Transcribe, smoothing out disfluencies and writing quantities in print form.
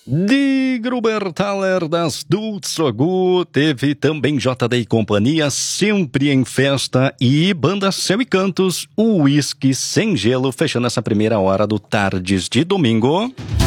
De Grubertaler das Dulzogu, teve também JD e Companhia, Sempre em Festa, e Banda Céu e Cantos, o Whisky Sem Gelo, fechando essa primeira hora do Tardes de Domingo.